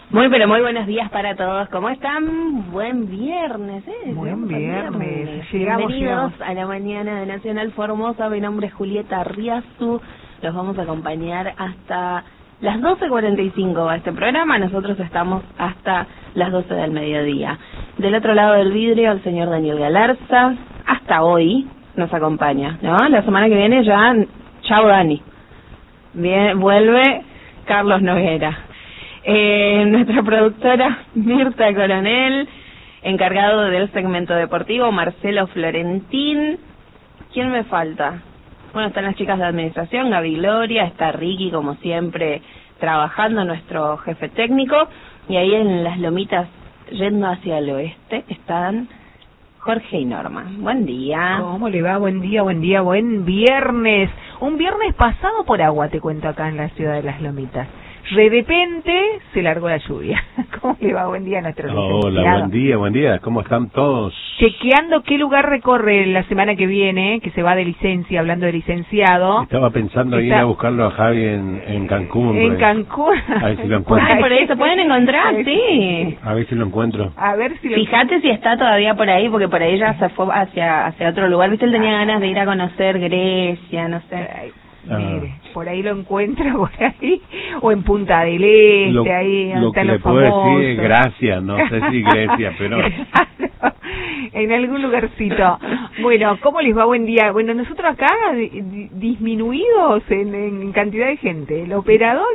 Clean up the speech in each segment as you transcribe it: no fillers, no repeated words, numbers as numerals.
Muy, pero muy buenos días para todos. ¿Cómo están? Buen viernes, ¿eh? Buen viernes. Bienvenidos a la mañana de Nacional Formosa. Mi nombre es Julieta Riazu. Los vamos a acompañar hasta las 12:45 a este programa. Nosotros estamos hasta las 12 del mediodía. Del otro lado del vidrio, el señor Daniel Galarza. Hasta hoy nos acompaña, ¿no? La semana que viene ya, chao Dani. Bien, vuelve Carlos Noguera. Nuestra productora Mirta Coronel, encargado del segmento deportivo Marcelo Florentín. ¿Quién me falta? Bueno, están las chicas de administración, Gaby Gloria, está Ricky como siempre trabajando, nuestro jefe técnico, y ahí en las lomitas yendo hacia el oeste están Jorge y Norma. Buen día. ¿Cómo le va? Buen día, buen viernes. Un viernes pasado por agua, te cuento, acá en la ciudad de Las Lomitas. De repente se largó la lluvia. ¿Cómo le va? Buen día a nuestro licenciado. Hola, buen día. ¿Cómo están todos? Chequeando qué lugar recorre la semana que viene, que se va de licencia, hablando de licenciado. Estaba pensando ir a buscarlo a Javi en Cancún. En Cancún. A ver si lo encuentro. Por ahí se pueden encontrar, sí. A ver si lo encuentro. A ver si Fíjate si está todavía por ahí, porque por ahí ya se fue hacia otro lugar. ¿Viste? Él tenía ganas de ir a conocer Grecia, no sé. Mire, por ahí lo encuentro, por ahí, o en Punta del Este, ahí lo que le puedo decir es gracias, no sé si Grecia, pero claro, en algún lugarcito. Bueno, ¿cómo les va? Buen día. Bueno, nosotros acá disminuidos en cantidad de gente, el operador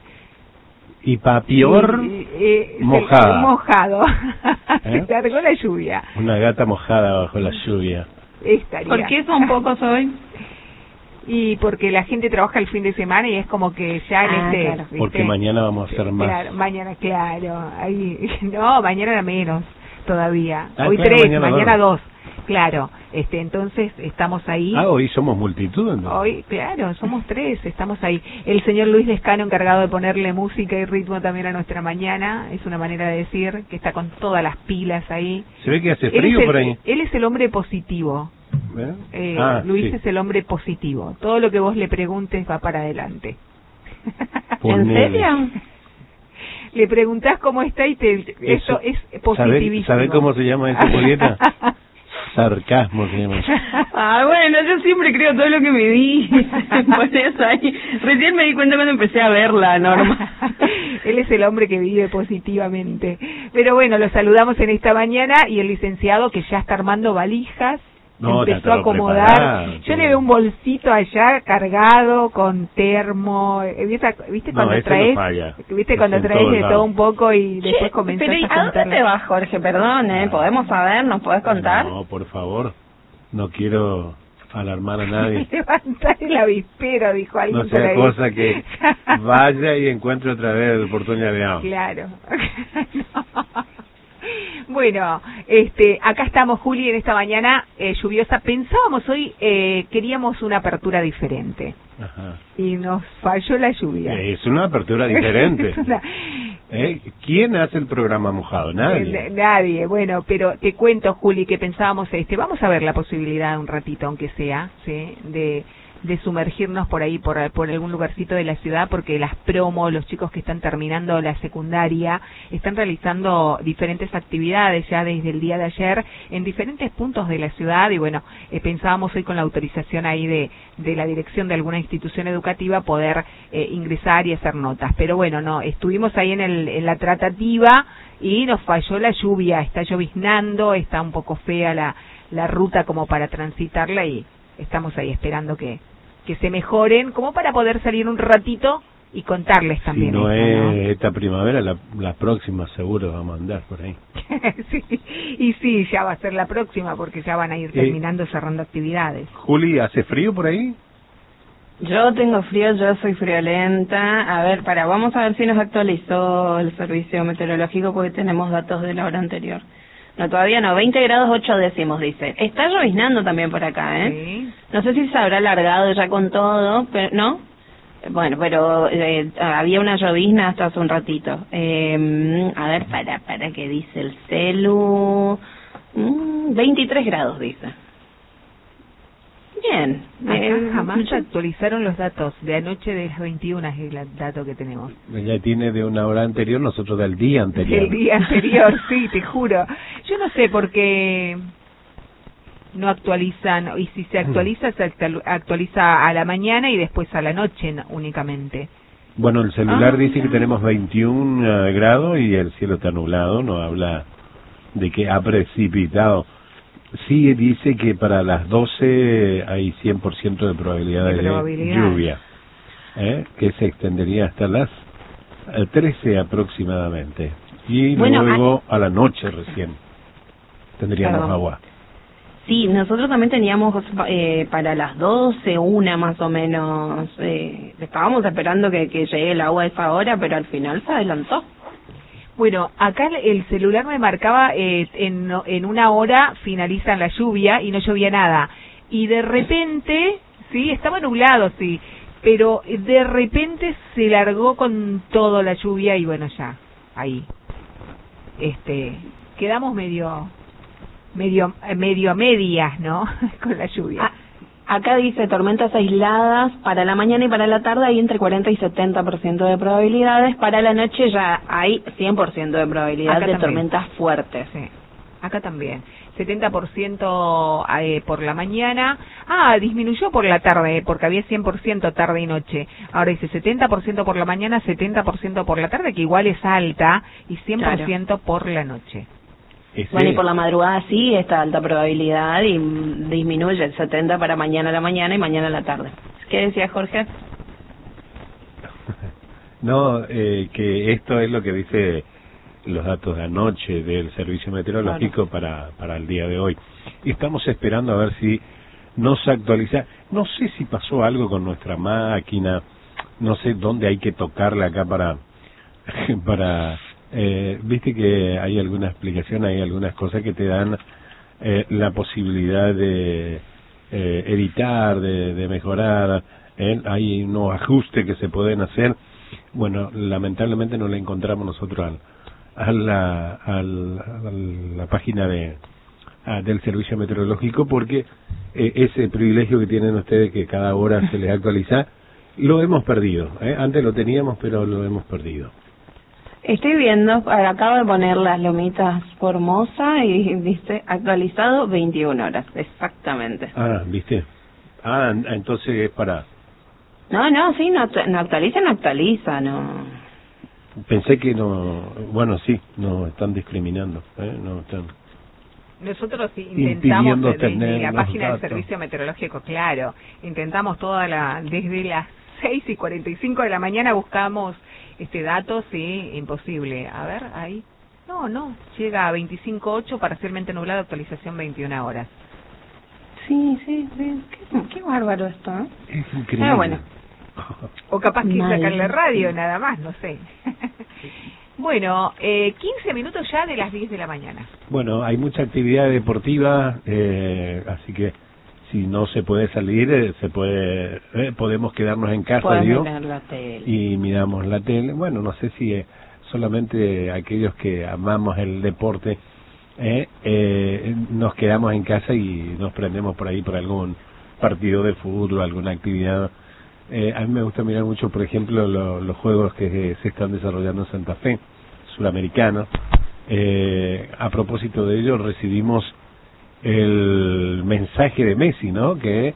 y Papior mojado. Se largó la lluvia. Una gata mojada bajo la lluvia. ¿Por qué son pocos hoy? Y porque la gente trabaja el fin de semana y es como que ya claro. Porque mañana vamos a hacer más. Claro, mañana, claro. Ahí, no, mañana era menos todavía. Hoy claro, 3, mañana 2. Claro, entonces estamos ahí. Hoy somos multitud, ¿no? Hoy, claro, somos 3, estamos ahí. El señor Luis Lescano, encargado de ponerle música y ritmo también a nuestra mañana, es una manera de decir que está con todas las pilas ahí. Se ve que hace frío por ahí. Él es el hombre positivo. Luis es el hombre positivo. Todo lo que vos le preguntes va para adelante. ¿En serio? Le preguntás cómo está y eso es positivismo. ¿Sabe cómo se llama eso, Julieta? Sarcasmo se llama. Bueno, yo siempre creo todo lo que me dice. Por eso ahí. Recién me di cuenta cuando empecé a verla, Norma. Él es el hombre que vive positivamente. Pero bueno, lo saludamos en esta mañana y el licenciado que ya está armando valijas. Empezó a acomodar. Yo le veo un bolsito allá cargado con termo. ¿Viste cuando traes? No ¿Viste cuando traes de todo un poco y después comenzás a contar? ¿A dónde te vas, Jorge? Perdón, ¿podemos saber? ¿Nos podés contar? No, por favor. No quiero alarmar a nadie. Levantar el avispero, dijo alguien. No sea cosa que vaya y encuentre otra vez el portón llaveado. Claro. No. Bueno, acá estamos, Juli, en esta mañana lluviosa. Pensábamos hoy, queríamos una apertura diferente. Ajá. Y nos falló la lluvia. Es una apertura diferente. ¿Quién hace el programa mojado? Nadie. Nadie. Bueno, pero te cuento, Juli, que pensábamos vamos a ver la posibilidad un ratito, aunque sea, ¿sí? de sumergirnos por ahí, por algún lugarcito de la ciudad, porque las promos, los chicos que están terminando la secundaria, están realizando diferentes actividades ya desde el día de ayer en diferentes puntos de la ciudad y bueno, pensábamos hoy con la autorización ahí de la dirección de alguna institución educativa poder ingresar y hacer notas. Pero bueno, no, estuvimos ahí en la tratativa y nos falló la lluvia, está lloviznando, está un poco fea la ruta como para transitarla y estamos ahí esperando que se mejoren, como para poder salir un ratito y contarles también. Si no es esta primavera, la próxima seguro vamos a andar por ahí. Sí, y sí, ya va a ser la próxima, porque ya van a ir terminando, cerrando actividades. Juli, ¿hace frío por ahí? Yo tengo frío, yo soy friolenta. A ver, vamos a ver si nos actualizó el servicio meteorológico, porque tenemos datos de la hora anterior. No, todavía no, 20 grados 8 décimos, dice. Está lloviznando también por acá, ¿eh? Sí. No sé si se habrá alargado ya con todo, pero ¿no? Bueno, pero había una llovizna hasta hace un ratito. A ver, para ¿qué dice el celu? 23 grados, dice. Bien. Jamás se actualizaron los datos de anoche de las 21, es el dato que tenemos. Ella tiene de una hora anterior, nosotros del día anterior. Del día anterior, sí, te juro. Yo no sé por qué no actualizan, y si se actualiza, se actualiza a la mañana y después a la noche únicamente. Bueno, el celular dice que tenemos 21 grados y el cielo está nublado, no habla de que ha precipitado. Sí dice que para las 12 hay 100% de probabilidad de lluvia, que se extendería hasta las 13 aproximadamente. Y luego a la noche recién tendríamos agua. Sí, nosotros también teníamos para las 12, una más o menos. Estábamos esperando que llegue el agua a esa hora, pero al final se adelantó. Bueno, acá el celular me marcaba en una hora finaliza la lluvia y no llovía nada. Y de repente, sí, estaba nublado, sí, pero de repente se largó con todo la lluvia y bueno, ya, ahí. Quedamos medio a medias, ¿no? Con la lluvia. Acá dice tormentas aisladas para la mañana y para la tarde hay entre 40 y 70% de probabilidades. Para la noche ya hay 100% de probabilidad de tormentas fuertes. Sí. Acá también. 70% por la mañana. Disminuyó por la tarde, porque había 100% tarde y noche. Ahora dice 70% por la mañana, 70% por la tarde, que igual es alta, y 100% por la noche. Bueno, y por la madrugada sí, está alta probabilidad y disminuye el 70 para mañana a la mañana y mañana a la tarde. ¿Qué decía Jorge? No, que esto es lo que dice los datos de anoche del Servicio Meteorológico para el día de hoy. Y estamos esperando a ver si nos actualiza. No sé si pasó algo con nuestra máquina, no sé dónde hay que tocarla acá para viste que hay alguna explicación, hay algunas cosas que te dan la posibilidad de editar, de mejorar, hay unos ajustes que se pueden hacer. Bueno, lamentablemente no la encontramos nosotros a la página del Servicio Meteorológico, porque ese privilegio que tienen ustedes que cada hora se les actualiza, lo hemos perdido. Antes lo teníamos, pero lo hemos perdido. Estoy viendo, acabo de poner las Lomitas Formosa y dice actualizado 21 horas, exactamente. ¿Viste? Entonces es para... No, sí, no actualiza, no. Pensé que no, bueno, sí, no están discriminando, no están... Nosotros intentamos desde la página datos del Servicio Meteorológico, claro, intentamos desde las 6:45 de la mañana buscamos datos y imposible. A ver, ahí. No, llega a 25.8, parcialmente nublado, actualización 21 horas. Sí, qué bárbaro esto, ¿eh? Es increíble. Bueno. O capaz que sacan la radio, nada más, no sé. Bueno, 15 minutos ya de las 10 de la mañana. Bueno, hay mucha actividad deportiva, así que si no se puede salir, podemos quedarnos en casa, digo, mirar la tele. Y miramos la tele. Bueno, no sé si solamente aquellos que amamos el deporte nos quedamos en casa y nos prendemos por ahí por algún partido de fútbol, alguna actividad. A mí me gusta mirar mucho, por ejemplo, los juegos que se están desarrollando en Santa Fe, suramericanos. A propósito de ello, recibimos el mensaje de Messi, ¿no? Que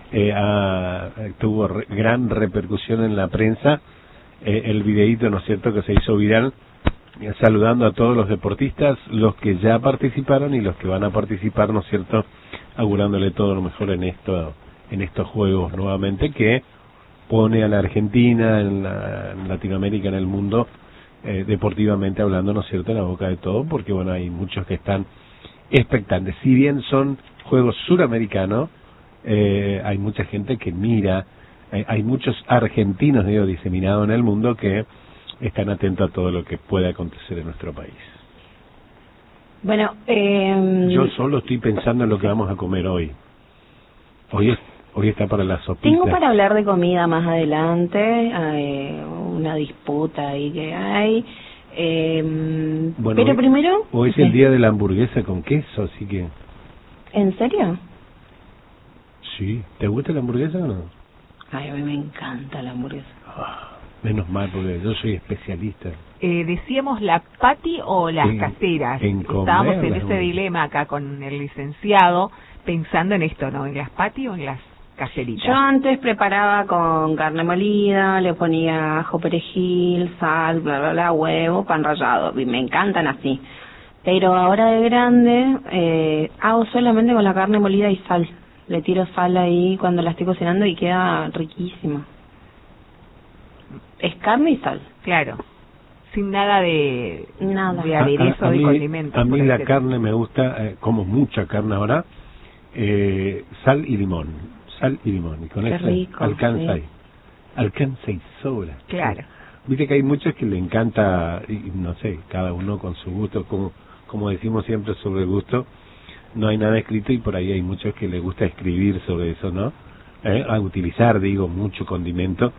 tuvo gran repercusión en la prensa, el videíto, ¿no es cierto?, que se hizo viral, saludando a todos los deportistas, los que ya participaron y los que van a participar, ¿no es cierto?, augurándole todo lo mejor en estos juegos nuevamente, que pone a la Argentina, en Latinoamérica, en el mundo, deportivamente hablando, ¿no es cierto?, en la boca de todo, porque bueno, hay muchos que están expectantes. Si bien son juegos suramericanos, hay mucha gente que mira, hay muchos argentinos, diseminados en el mundo, que están atentos a todo lo que pueda acontecer en nuestro país. Bueno, yo solo estoy pensando en lo que vamos a comer hoy. Hoy está para la sopita. Tengo para hablar de comida más adelante, una disputa ahí que hay. Bueno, pero primero... Hoy es el día de la hamburguesa con queso, así que... ¿En serio? Sí. ¿Te gusta la hamburguesa o no? Ay, a mí me encanta la hamburguesa. Menos mal, porque yo soy especialista. Decíamos la patty o las caseras. Estábamos en ese dilema acá con el licenciado, pensando en esto, ¿no? ¿En las patty o en las caseritas? Yo antes preparaba con carne molida, le ponía ajo, perejil, sal, bla, bla, bla, huevo, pan rallado. Y me encantan así. Pero ahora de grande, hago solamente con la carne molida y sal. Le tiro sal ahí cuando la estoy cocinando y queda riquísima. Es carne y sal. Claro. Sin nada de aderezo, de condimentos. A mí la carne me gusta, como mucha carne ahora, sal y limón. Sal y limón. Y con eso alcanza ahí. Alcanza y sobra. Claro. Sí. Viste que hay muchos que le encanta, y no sé, cada uno con su gusto, como decimos siempre sobre el gusto, no hay nada escrito y por ahí hay muchos que les gusta escribir sobre eso, ¿no? A utilizar, digo, mucho condimento.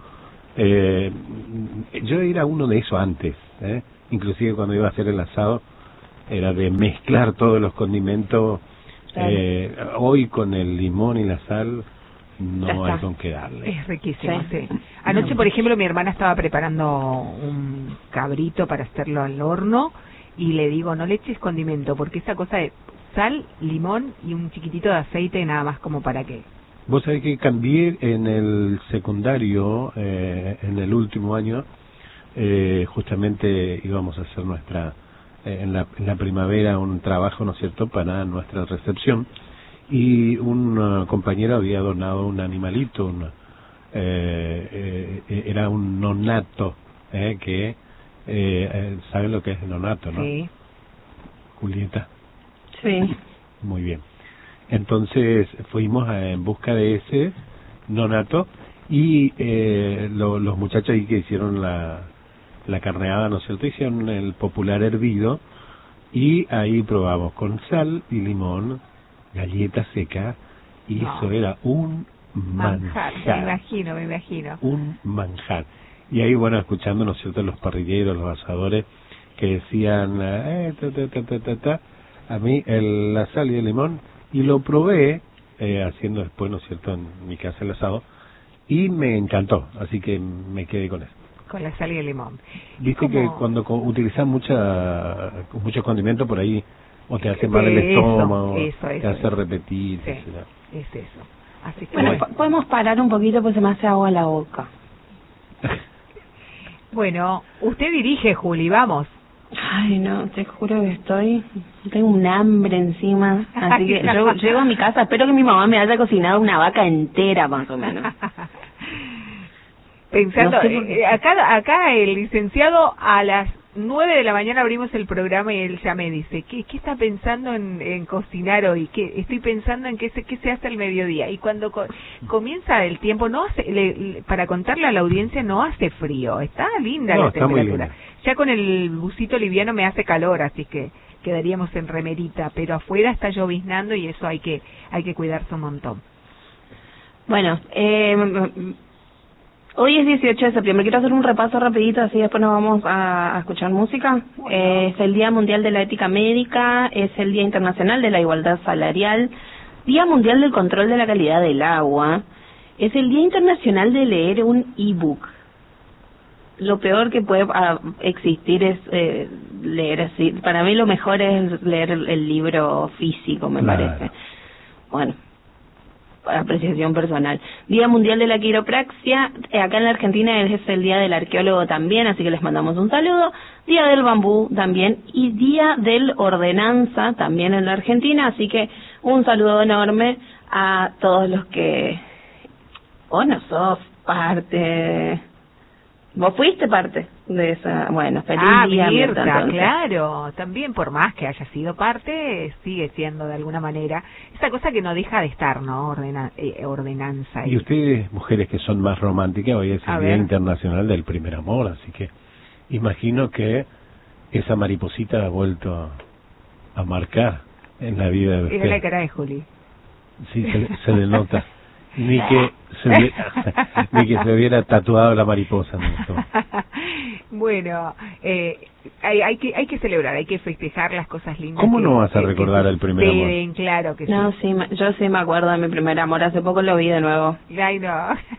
Yo era uno de eso antes, inclusive cuando iba a hacer el asado, era de mezclar todos los condimentos. Hoy con el limón y la sal no hay con qué darle. Es riquísimo, sí. Anoche, por ejemplo, mi hermana estaba preparando un cabrito para hacerlo al horno y le digo, no le eches condimento, porque esa cosa de sal, limón y un chiquitito de aceite nada más como para que... Vos sabés que cambié en el secundario, en el último año, justamente íbamos a hacer en la primavera un trabajo, ¿no es cierto?, para nuestra recepción, y un compañero había donado un animalito, era un nonato, que, ¿saben lo que es el nonato, no? Sí. Julieta. Sí. Muy bien. Entonces fuimos en busca de ese nonato y los muchachos ahí que hicieron la carneada, ¿no es cierto?, hicieron el popular hervido y ahí probamos con sal y limón, galleta seca y eso era un manjar. Me imagino. Un manjar. Y ahí, bueno, escuchando, ¿no es cierto?, los parrilleros, los asadores que decían, a mí la sal y el limón, y lo probé haciendo después, ¿no es cierto?, en mi casa el asado, y me encantó, así que me quedé con eso. Con la sal y el limón. Viste que cuando utilizas muchos condimentos por ahí, o te hace mal el estómago, te hace repetir. Sí, es eso. Así que bueno, podemos parar un poquito porque se me hace agua la boca. Bueno, usted dirige, Juli, vamos. Ay, no, te juro que tengo un hambre encima, así que yo llego a mi casa, espero que mi mamá me haya cocinado una vaca entera, más o menos. Pensando, acá el licenciado a las 9 de la mañana abrimos el programa y él ya me dice, ¿qué está pensando en cocinar hoy? Estoy pensando en qué se hace al mediodía. Y cuando comienza el tiempo, para contarle a la audiencia, no hace frío, está linda la temperatura. Ya con el busito liviano me hace calor, así que quedaríamos en remerita, pero afuera está lloviznando y eso hay que cuidarse un montón. Bueno, hoy es 18 de septiembre. Quiero hacer un repaso rapidito, así después nos vamos a escuchar música. Bueno. Es el Día Mundial de la Ética Médica, es el Día Internacional de la Igualdad Salarial, Día Mundial del Control de la Calidad del Agua, es el Día Internacional de leer un ebook. Lo peor que puede existir es leer así. Para mí lo mejor es leer el libro físico, me parece. Bueno, apreciación personal. Día Mundial de la Quiropraxia, acá en la Argentina es el Día del Arqueólogo también, así que les mandamos un saludo. Día del Bambú también, y Día del Ordenanza también en la Argentina, así que un saludo enorme a todos los que... Vos no sos parte... Vos fuiste parte de esa... Bueno, feliz día, Mirta, claro. También, por más que haya sido parte, sigue siendo de alguna manera esa cosa que no deja de estar, ¿no? Ordenanza. Y ustedes, mujeres que son más románticas, hoy es el Día Internacional del Primer Amor, así que imagino que esa mariposita ha vuelto a marcar en la vida de usted. Es la cara de Juli. Sí, se le nota. Ni que se hubiera tatuado la mariposa. Bueno, hay que celebrar, hay que festejar las cosas lindas. ¿Cómo no vas a recordar el primer amor? Claro que sí. No, sí, yo sí me acuerdo de mi primer amor, hace poco lo vi de nuevo. Ay, no.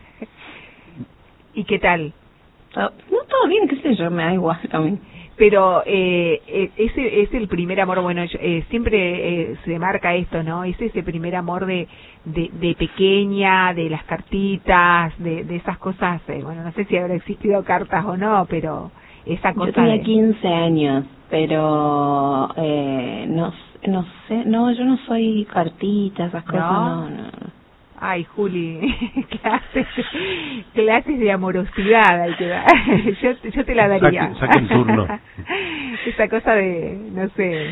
¿Y qué tal? No, todo bien, qué sé yo, me da igual a mí. Pero ese es el primer amor, bueno, siempre se marca esto, ¿no? Es ese primer amor de pequeña, de las cartitas, de esas cosas, bueno, no sé si habrá existido cartas o no, pero esa cosa. Yo tenía 15 años, pero no sé, no, yo no soy cartitas, esas cosas, no. Ay, Juli, clases de amorosidad hay que dar. Yo te la daría. Saquen turno. Esa cosa de, no sé.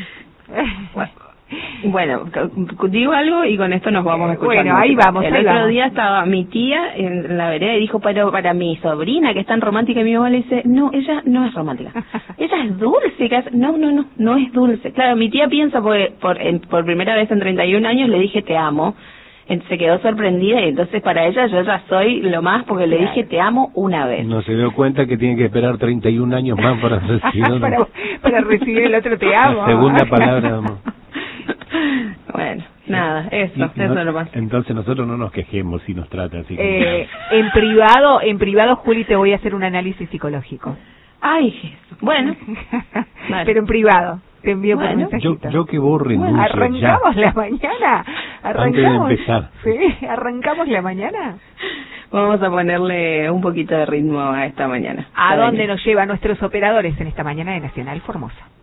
Bueno, digo algo y con esto nos vamos a escuchar. Bueno, ahí vamos. El otro día estaba mi tía en la vereda y dijo, pero para mi sobrina que es tan romántica, y mi mamá le dice, no, ella no es romántica. Ella es dulce. No es dulce. Claro, mi tía piensa, por primera vez en 31 años le dije te amo. Se quedó sorprendida y entonces para ella yo ya soy lo más porque le dije te amo una vez. No se dio cuenta que tiene que esperar 31 años más para recibir para recibir el otro te amo. La segunda palabra de amor. Bueno, nada, eso nomás. Entonces nosotros no nos quejemos si nos trata así. En privado, Juli, te voy a hacer un análisis psicológico. Ay, Jesús. Bueno, vale. Pero en privado. Te envío por mensajito. Yo que borre bueno, arrancamos la mañana. Antes de empezar. Sí, arrancamos la mañana. Vamos a ponerle un poquito de ritmo a esta mañana. ¿A dónde nos llevan nuestros operadores en esta mañana de Nacional Formosa?